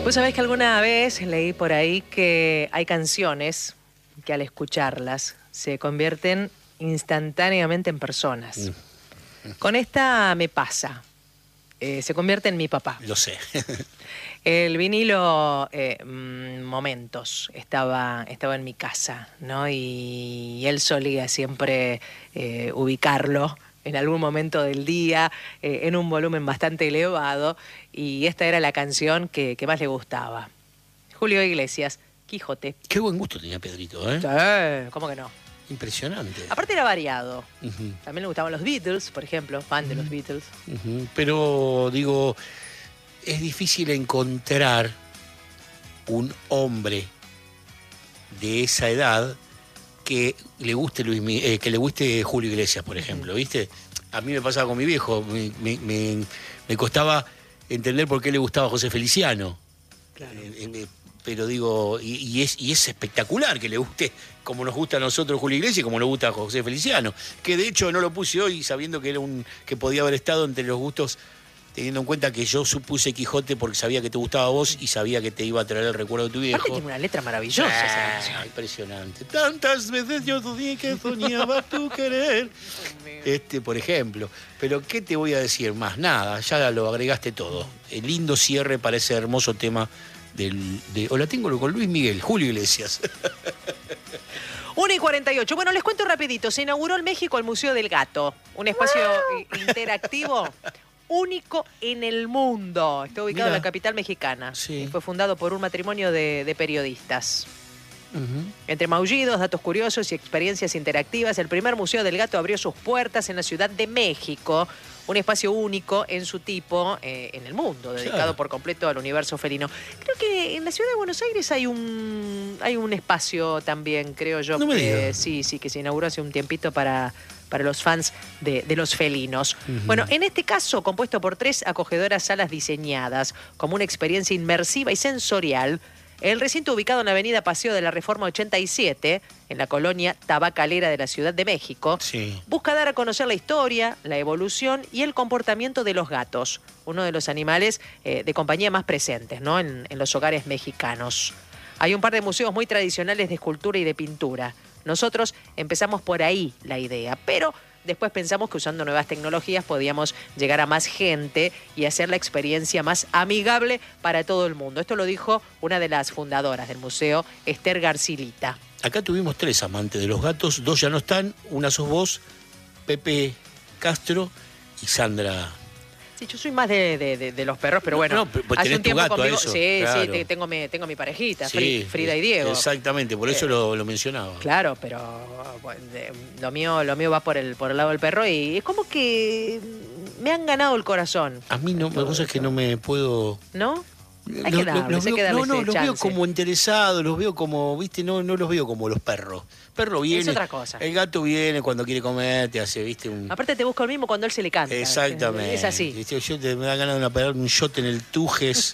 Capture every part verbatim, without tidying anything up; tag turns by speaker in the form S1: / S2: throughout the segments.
S1: Vos sabés que alguna vez leí por ahí que hay canciones que al escucharlas se convierten instantáneamente en personas. Mm. Con esta me pasa. Eh, se convierte en mi papá.
S2: Lo sé.
S1: El vinilo eh, Momentos estaba, estaba en mi casa, ¿no? Y, y él solía siempre eh, ubicarlo en algún momento del día, eh, en un volumen bastante elevado, y esta era la canción que, que más le gustaba. Julio Iglesias, Quijote.
S2: Qué buen gusto tenía Pedrito, ¿eh?
S1: Sí, ¿cómo que no?
S2: Impresionante.
S1: Aparte era variado.
S2: Uh-huh.
S1: También le gustaban los Beatles, por ejemplo, fan uh-huh. de los Beatles.
S2: Uh-huh. Pero, digo, es difícil encontrar un hombre de esa edad que le guste Luis, eh, que le guste Julio Iglesias, por ejemplo, ¿viste? A mí me pasaba con mi viejo, me, me, me, me costaba entender por qué le gustaba José Feliciano.
S1: Claro.
S2: Eh, eh, pero digo, y, y, es, y es espectacular que le guste como nos gusta a nosotros Julio Iglesias y como nos gusta a José Feliciano, que de hecho no lo puse hoy sabiendo que era un que podía haber estado entre los gustos, teniendo en cuenta que yo supuse Quijote porque sabía que te gustaba a vos y sabía que te iba a traer el recuerdo de tu viejo.
S1: Aparte tiene una letra maravillosa.
S2: Ah,
S1: esa canción.
S2: Impresionante. Tantas veces yo soñé que soñaba tu querer. Este, por ejemplo. Pero ¿qué te voy a decir más? Nada, ya lo agregaste todo. El lindo cierre para ese hermoso tema del, de... O la tengo con Luis Miguel, Julio Iglesias.
S1: una y cuarenta y ocho. Bueno, les cuento rapidito. Se inauguró en México el Museo del Gato. Un espacio interactivo único en el mundo. Está ubicado Mirá. en la capital mexicana.
S2: Sí.
S1: Y fue fundado por un matrimonio de, de periodistas.
S2: Uh-huh.
S1: Entre maullidos, datos curiosos y experiencias interactivas, el primer Museo del Gato abrió sus puertas en la Ciudad de México. Un espacio único en su tipo eh, en el mundo, dedicado claro. por completo al universo felino. Creo que en la Ciudad de Buenos Aires hay un hay un espacio también, creo yo,
S2: no me
S1: que
S2: digas.
S1: sí, sí, que se inauguró hace un tiempito para, para los fans de, de los felinos. Uh-huh. Bueno, en este caso, compuesto por tres acogedoras salas diseñadas como una experiencia inmersiva y sensorial. El recinto, ubicado en la avenida Paseo de la Reforma ochenta y siete, en la colonia Tabacalera de la Ciudad de México,
S2: sí.
S1: busca dar a conocer la historia, la evolución y el comportamiento de los gatos, uno de los animales eh, de compañía más presentes, ¿no? en, en los hogares mexicanos. Hay un par de museos muy tradicionales de escultura y de pintura. Nosotros empezamos por ahí la idea, pero después pensamos que usando nuevas tecnologías podíamos llegar a más gente y hacer la experiencia más amigable para todo el mundo. Esto lo dijo una de las fundadoras del museo, Esther Garcilita.
S2: Acá tuvimos tres amantes de los gatos, dos ya no están, una sos vos, Pepe Castro y Sandra.
S1: Sí, yo soy más de, de, de, de los perros, pero bueno,
S2: no, no, pues
S1: hace un tiempo
S2: gato
S1: conmigo,
S2: eso,
S1: sí,
S2: claro.
S1: sí, tengo mi, tengo mi parejita,
S2: sí,
S1: Frida y Diego.
S2: Exactamente, por eso eh, lo, lo mencionaba.
S1: Claro, pero bueno, lo mío, lo mío va por el, por el lado del perro y es como que me han ganado el corazón.
S2: A mí no, la cosa es que no me puedo...
S1: ¿No? Hay que darles,
S2: los
S1: hay
S2: veo,
S1: que darles
S2: no, no,
S1: ese
S2: los
S1: chance.
S2: veo como interesados, los veo como, viste, no, no los veo como los perros. Perro viene,
S1: es otra cosa.
S2: El gato viene cuando quiere comer, te hace, viste, un...
S1: Aparte te busca el mismo cuando él se le canta.
S2: Exactamente.
S1: Es así.
S2: ¿Viste? Yo te, me da ganas de una, pegar un shot en el Tujes.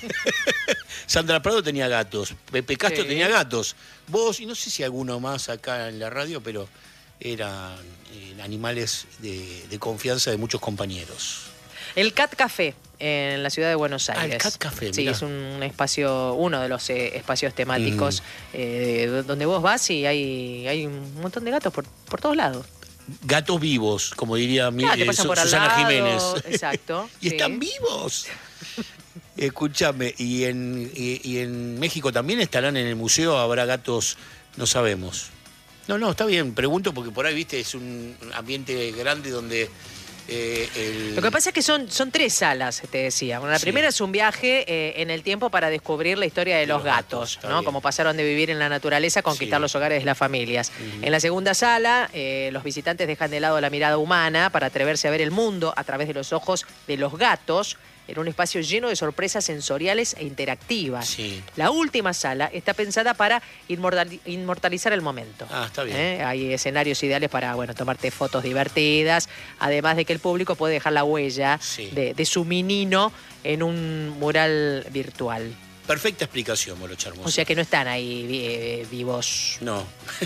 S2: Sandra Prado tenía gatos, Pepe Castro sí. tenía gatos. Vos, y no sé si alguno más acá en la radio, pero eran eh, animales de, de confianza de muchos compañeros.
S1: El Cat Café en la ciudad de Buenos Aires.
S2: Ah, el Cat Café,
S1: sí,
S2: mirá.
S1: es un espacio, uno de los eh, espacios temáticos mm. eh, donde vos vas y hay, hay un montón de gatos por, por todos lados.
S2: Gatos vivos, como diría mi,
S1: ah, te pasan
S2: eh,
S1: por
S2: Susana
S1: al lado,
S2: Jiménez.
S1: Exacto.
S2: y
S1: sí.
S2: están vivos. Escúchame, y en, y, y en México también estarán en el museo, habrá gatos, no sabemos. No, no, está bien, pregunto porque por ahí, viste, es un ambiente grande donde... Eh, el...
S1: Lo que pasa es que son, son tres salas, te decía. Bueno, la
S2: sí.
S1: primera es un viaje eh, en el tiempo para descubrir la historia de, de los, los gatos, gatos ¿no? Cómo pasaron de vivir en la naturaleza a conquistar sí. los hogares de las familias. Uh-huh. En la segunda sala, eh, los visitantes dejan de lado la mirada humana para atreverse a ver el mundo a través de los ojos de los gatos, en un espacio lleno de sorpresas sensoriales e interactivas.
S2: Sí.
S1: La última sala está pensada para inmortal, inmortalizar el momento.
S2: Ah, está bien.
S1: ¿Eh? Hay escenarios ideales para, bueno, tomarte fotos divertidas, además de que el público puede dejar la huella
S2: sí.
S1: de, de su menino en un mural virtual.
S2: Perfecta explicación, Morocha hermosa.
S1: O sea que no están ahí eh, vivos.
S2: No.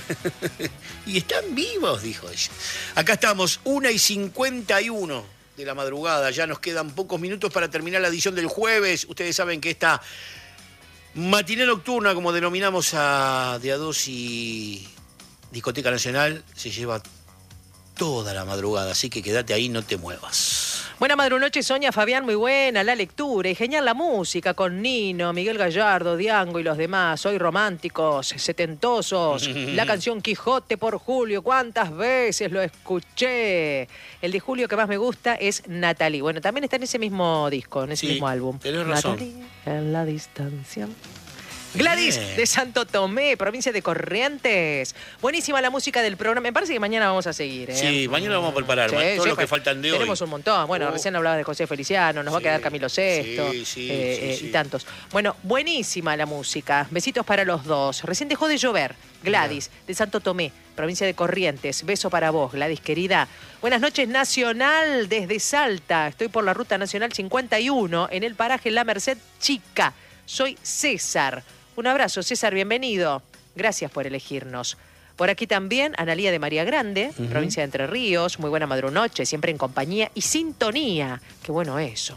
S2: Y están vivos, dijo ella. Acá estamos, una y cincuenta y uno de la madrugada. Ya nos quedan pocos minutos para terminar la edición del jueves. Ustedes saben que esta Matiné nocturna, como denominamos a De A dos y Discoteca Nacional, se lleva toda la madrugada, así que quédate ahí, no te muevas.
S1: Buena madrunoche, Sonia, Fabián, muy buena la lectura y genial la música con Nino, Miguel Gallardo, Diango y los demás. Hoy románticos, setentosos. La canción Quijote por Julio, ¿cuántas veces lo escuché? El de Julio que más me gusta es Natalie. Bueno, también está en ese mismo disco, en ese
S2: Sí,
S1: mismo álbum.
S2: tenés razón.
S1: Natalie en la distancia. Gladys
S2: Bien.
S1: de Santo Tomé, provincia de Corrientes. Buenísima la música del programa. Me parece que mañana vamos a seguir. ¿eh?
S2: Sí, mañana vamos a preparar
S1: Sí,
S2: ma- todo
S1: sí,
S2: lo que
S1: pues,
S2: faltan de hoy.
S1: Tenemos un montón. Bueno,
S2: Oh.
S1: recién hablaba de José Feliciano, nos va a
S2: Sí,
S1: quedar Camilo Sesto
S2: sí, sí,
S1: eh,
S2: sí,
S1: eh,
S2: sí.
S1: y tantos. Bueno, buenísima la música. Besitos para los dos. Recién dejó de llover. Gladys de Santo Tomé, provincia de Corrientes. Beso para vos, Gladys querida. Buenas noches, Nacional, desde Salta. Estoy por la ruta nacional cincuenta y uno en el paraje La Merced Chica. Soy César. Un abrazo, César, bienvenido. Gracias por elegirnos. Por aquí también, Analía de María Grande,
S2: Ujú.
S1: provincia de Entre Ríos. Muy buena madrunoche, siempre en compañía y sintonía. Qué bueno eso.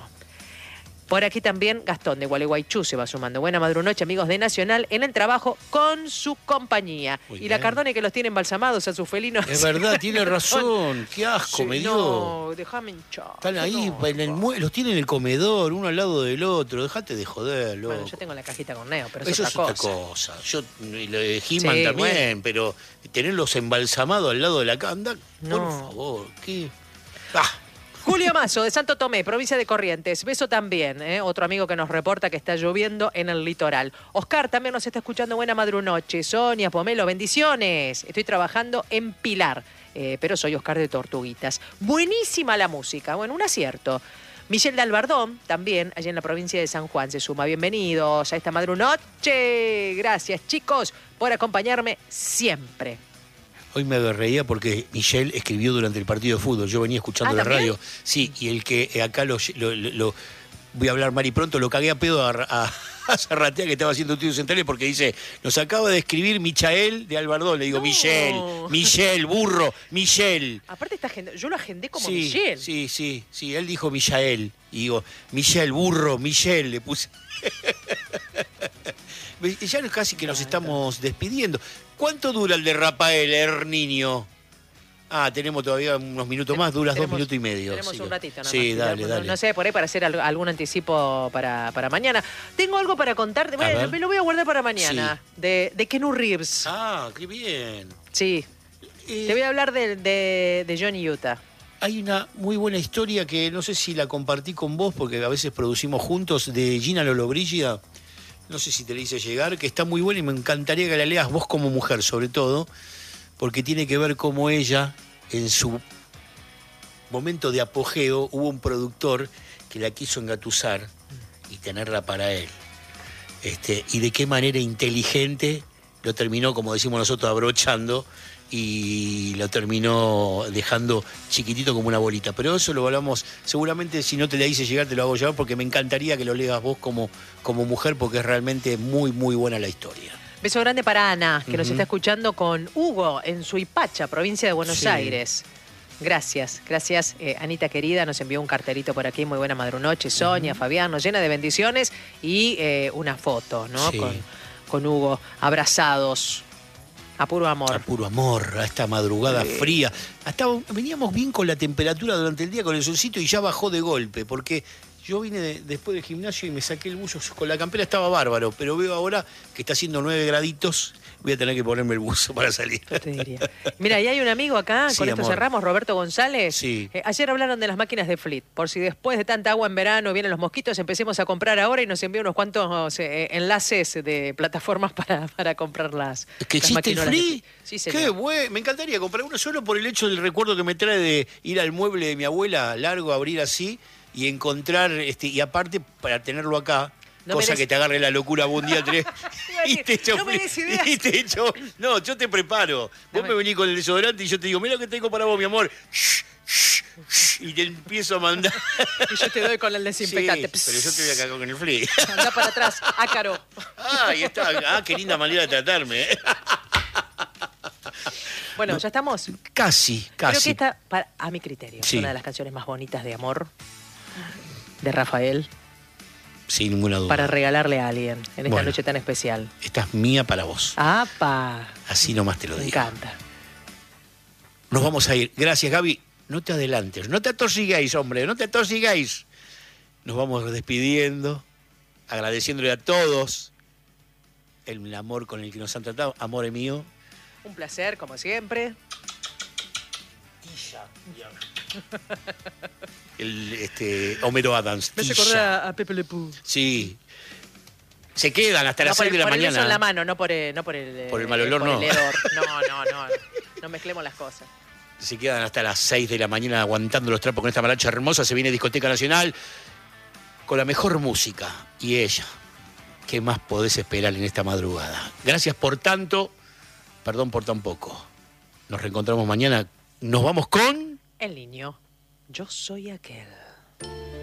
S1: Por aquí también Gastón de Gualeguaychú se va sumando. Buena madrunoche, amigos de Nacional, en el trabajo con su compañía.
S2: Muy
S1: y la
S2: bien.
S1: Cardone que los tiene embalsamados a sus felinos.
S2: Es verdad, tiene razón. Qué asco
S1: Sí,
S2: me dio.
S1: no, déjame hinchar.
S2: Están ahí,
S1: No,
S2: en el
S1: no.
S2: mue- los tienen en el comedor, uno al lado del otro. Dejate de joder, loco.
S1: Bueno, yo tengo la cajita con Neo, pero es
S2: Eso
S1: otra
S2: es
S1: cosa.
S2: otra cosa. Yo, y lo de He-Man
S1: Sí,
S2: también,
S1: bueno.
S2: pero tenerlos embalsamados al lado de la canda, por
S1: No.
S2: favor, ¿qué? Ah,
S1: Julio Mazo, de Santo Tomé, provincia de Corrientes. Beso también, ¿eh? Otro amigo que nos reporta que está lloviendo en el litoral. Oscar también nos está escuchando. Buena madrunoche. Sonia, Pomelo, bendiciones. Estoy trabajando en Pilar, eh, pero soy Oscar de Tortuguitas. Buenísima la música. Bueno, un acierto. Michelle de Albardón, también allá en la provincia de San Juan, se suma. Bienvenidos a esta madrunoche. Gracias, chicos, por acompañarme siempre.
S2: hoy me reía porque Michelle escribió durante el partido de fútbol. Yo venía escuchando
S1: Ah,
S2: la
S1: ¿también?
S2: radio. Sí, y el que eh, acá lo, lo- lo- lo- voy a hablar mal y pronto, lo cagué a pedo a, a, a Zarratea, que estaba haciendo estudios centrales, porque dice, nos acaba de escribir Michael de Albardón. Le digo,
S1: No.
S2: Michelle, Michelle, burro, Michelle.
S1: Aparte, esta agenda, yo lo agendé como
S2: sí,
S1: Michelle.
S2: Sí, sí, sí, él dijo Michael. Y digo, Michelle, burro, Michelle, le puse. Ya casi que nos estamos despidiendo. ¿Cuánto dura el de Rafael, el niño? Ah, tenemos todavía unos minutos más, duras dos
S1: Tenemos-
S2: minutos y medio.
S1: Tenemos
S2: sí,
S1: un
S2: lo-
S1: ratito nada
S2: Sí,
S1: más.
S2: dale,
S1: No-
S2: dale.
S1: No sé, por ahí para hacer al- algún anticipo para, para mañana. Tengo algo para contarte. Bueno,
S2: ver.
S1: me lo voy a guardar para mañana. De, de Keanu Reeves.
S2: Ah, qué bien.
S1: Sí.
S2: Eh,
S1: Te voy a hablar de, de, de Johnny Utah.
S2: Hay una muy buena historia que no sé si la compartí con vos, porque a veces producimos juntos, de Gina Lollobrigida. No sé si te la hice llegar, que está muy buena y me encantaría que la leas vos como mujer, sobre todo, porque tiene que ver cómo ella, en su momento de apogeo, hubo un productor que la quiso engatusar y tenerla para él. Este, y de qué manera inteligente lo terminó, como decimos nosotros, abrochando y lo terminó dejando chiquitito como una bolita. Pero eso lo hablamos, seguramente si no te la hice llegar te lo hago llegar, porque me encantaría que lo leas vos como, como mujer, porque es realmente muy, muy buena la historia.
S1: Beso grande para Ana, que nos
S2: Ujú.
S1: está escuchando con Hugo en Suipacha, provincia de Buenos
S2: Sí.
S1: Aires. Gracias, gracias, eh, Anita querida, nos envió un cartelito por aquí, muy buena madrunoche, Sonia, Fabián, nos llena de bendiciones y eh, una foto, ¿no?
S2: Sí.
S1: Con, con Hugo, abrazados, a puro amor.
S2: A puro amor, a esta madrugada
S1: Sí.
S2: fría. Hasta veníamos bien con la temperatura durante el día, con el solcito, y ya bajó de golpe, porque yo vine de- después del gimnasio y me saqué el buzo con la campera, estaba bárbaro, pero veo ahora que está haciendo nueve graditos, voy a tener que ponerme el buzo para salir.
S1: Te diría. Mira, y hay un amigo acá,
S2: Sí,
S1: con esto
S2: amor.
S1: cerramos, Roberto González.
S2: Sí.
S1: Eh, ayer hablaron de las máquinas de Fleet. Por si después de tanta agua en verano vienen los mosquitos, empecemos a comprar ahora y nos envió unos cuantos eh, enlaces de plataformas para, para comprar las,
S2: ¿Es que
S1: las
S2: existe el
S1: maquinolas de
S2: free?
S1: Fleet. Sí, señor.
S2: Qué bueno, me encantaría comprar uno solo por el hecho del recuerdo que me trae de ir al mueble de mi abuela, largo, abrir así y encontrar, este, y aparte para tenerlo acá,
S1: No
S2: cosa
S1: me des-
S2: que te agarre la locura un día tres
S1: Iba a
S2: y
S1: decir,
S2: te echo
S1: no me
S2: frío,
S1: des ideas.
S2: y te echo, no, yo te preparo. Vos
S1: Dame.
S2: me venís con el desodorante y yo te digo, mira lo que tengo para vos, mi amor. Shh, shh, shh, y te empiezo a mandar.
S1: Y yo te doy con el desinfectante.
S2: Sí, pero yo te voy a cagar con el frío.
S1: Anda para atrás, ácaro.
S2: Ah, ahí está. Ah, qué linda manera de tratarme. ¿eh?
S1: Bueno, ya estamos.
S2: Casi,
S1: Creo
S2: casi.
S1: que esta, para- a mi criterio, es
S2: Sí.
S1: una de las canciones más bonitas de amor de Rafael.
S2: Sin ninguna duda.
S1: para regalarle a alguien en esta
S2: Bueno.
S1: noche tan especial.
S2: Esta es mía para vos.
S1: ¡Apa!
S2: Así nomás te lo
S1: Me
S2: digo.
S1: encanta.
S2: Nos vamos a ir. Gracias, Gaby. No te adelantes, no te atosigáis, hombre, no te atosigáis. Nos vamos despidiendo, agradeciéndole a todos el amor con el que nos han tratado. Amor mío.
S1: Un placer, como siempre.
S2: El, este, Homero Adams.
S1: Me hace
S2: Tisha.
S1: acordar a Pepe Le Pew.
S2: Sí. Se quedan hasta
S1: No,
S2: las
S1: por
S2: seis
S1: el,
S2: de la
S1: por el beso
S2: mañana.
S1: en la mano, no por el, no por el,
S2: Por el
S1: eh,
S2: mal olor,
S1: por
S2: no.
S1: el hedor. No, no, no. No mezclemos las cosas.
S2: Se quedan hasta las seis de la mañana aguantando los trapos con esta maracha hermosa. Se viene Discoteca Nacional con la mejor música. Y ella, ¿qué más podés esperar en esta madrugada? Gracias por tanto, perdón por tan poco. Nos reencontramos mañana. Nos vamos con...
S1: El niño. Yo soy aquel.